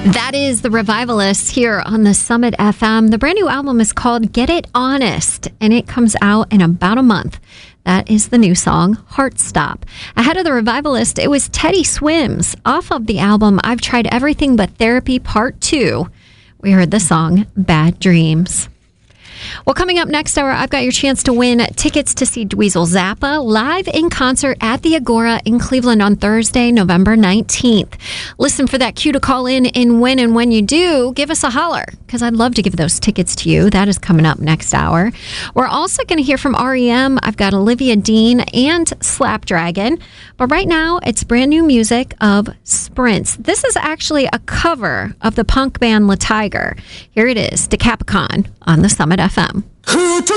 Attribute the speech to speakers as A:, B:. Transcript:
A: That is the Revivalists here on the Summit FM. The brand new album is called Get It Honest, and it comes out in about a month. That is the new song, Heart Stop. Ahead of the Revivalist, it was Teddy Swims. Off of the album, I've Tried Everything But Therapy Part 2. We heard the song, Bad Dreams. Well, coming up next hour, I've got your chance to win tickets to see Dweezil Zappa live in concert at the Agora in Cleveland on Thursday, November 19th. Listen for that cue to call in and win, and when you do, give us a holler, because I'd love to give those tickets to you. That is coming up next hour. We're also going to hear from REM. I've got Olivia Dean and Slapdragon. But right now, it's brand new music of Sprints. This is actually a cover of the punk band Le Tiger. Here it is, Decapicon on the Summit FM.